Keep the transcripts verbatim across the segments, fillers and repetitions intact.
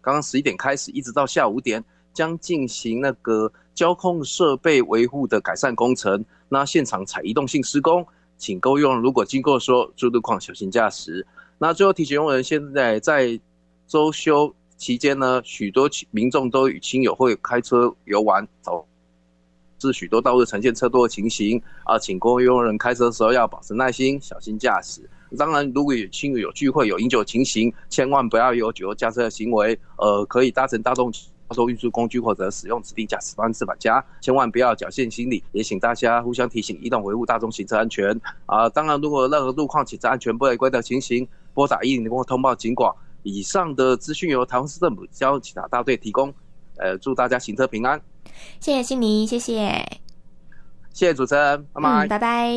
刚刚十一点开始，一直到下午五点，将进行那个交控设备维护的改善工程。那现场采移动性施工，请各位用人如果经过说注路况小心驾驶。那最后提醒用人，现在在周休期间呢，许多民众都与亲友会开车游玩，导致许多道路呈现车多的情形啊，请各位用人开车的时候要保持耐心，小心驾驶。当然，如果有亲友有聚会、有饮酒情形，千万不要有酒后驾车的行为。呃，可以搭乘大众交通运输工具或者使用指定驾驶方式返家，千万不要侥幸心理。也请大家互相提醒，移动维护大众行车安全啊、呃。当然，如果有任何路况行车安全不违规的情形，拨打一零零或通报警广。以上的资讯由台湾市政府交通警察大队提供。呃，祝大家行车平安。 谢谢心妮，谢谢， 谢谢主持人，拜拜， 嗯、拜拜。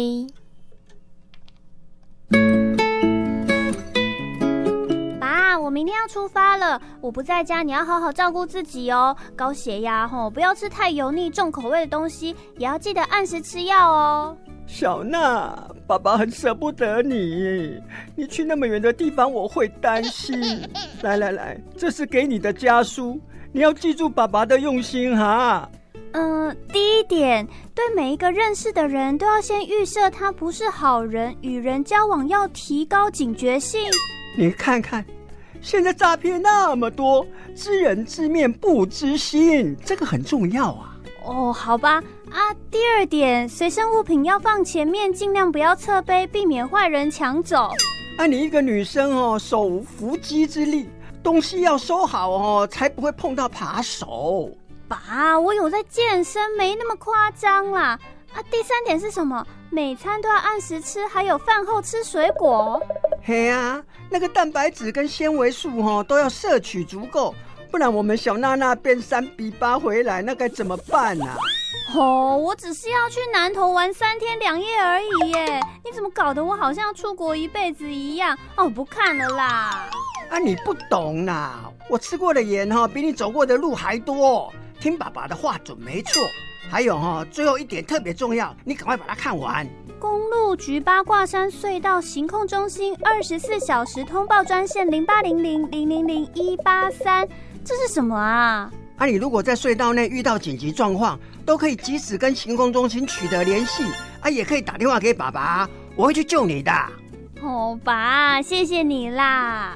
爸，我明天要出发了，我不在家，你要好好照顾自己哦。高血压吼，不要吃太油腻、重口味的东西，也要记得按时吃药哦。 小娜，爸爸很舍不得你，你去那么远的地方，我会担心。来来来，这是给你的家书，你要记住爸爸的用心哈。 嗯、呃，第一点，对每一个认识的人都要先预设他不是好人，与人交往要提高警觉性。 你看看，现在诈骗那么多，知人知面不知心，这个很重要啊。 哦，好吧啊。第二点，随身物品要放前面，尽量不要侧背，避免坏人抢走。 啊，你一个女生哦，手无缚鸡之力，东西要收好哦，才不会碰到扒手。 爸，我有在健身，没那么夸张啦。啊，第三点是什么？每餐都要按时吃，还有饭后吃水果。 嘿啊，那个蛋白质跟纤维素哦都要摄取足够，不然我们小娜娜变三比八回来，那该怎么办啊？ 哦，我只是要去南投玩三天两夜而已耶，你怎么搞得我好像要出国一辈子一样？哦，不看了啦。 啊，你不懂啦，我吃过的盐哈、哦、比你走过的路还多，听爸爸的话准没错。还有哈、哦，最后一点特别重要，你赶快把它看完。 公路局八卦山隧道行控中心二十四小时通报专线零八零零零零零一八三，这是什么啊？ 啊，你如果在隧道内遇到紧急状况，都可以及时跟行控中心取得联系啊，也可以打电话给爸爸，我会去救你的。 哦，爸，谢谢你啦。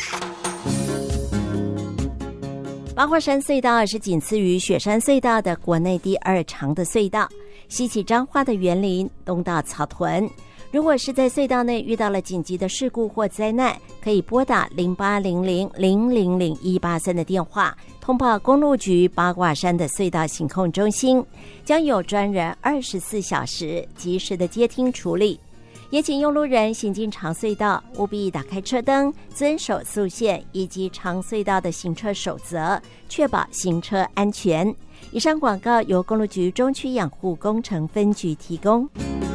八卦山隧道是仅次于雪山隧道的国内第二长的隧道，西起彰化的园林，东到草屯。如果是在隧道内遇到了紧急的事故或灾难，可以拨打零八零零零零零一八三的电话，通报公路局八卦山的隧道行控中心，将有专人二十四小时及时的接听处理。也请用路人行进长隧道，务必打开车灯，遵守速限以及长隧道的行车守则，确保行车安全。以上广告由公路局中区养护工程分局提供。